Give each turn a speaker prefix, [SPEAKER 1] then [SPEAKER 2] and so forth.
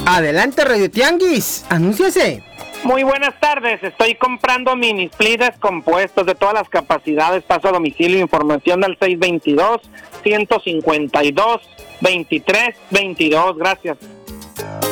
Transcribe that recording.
[SPEAKER 1] Adelante, Radio Tianguis, anúnciase.
[SPEAKER 2] Muy buenas tardes, estoy comprando mini split descompuestos de todas las capacidades, paso a domicilio, información al 622-152-2322, gracias.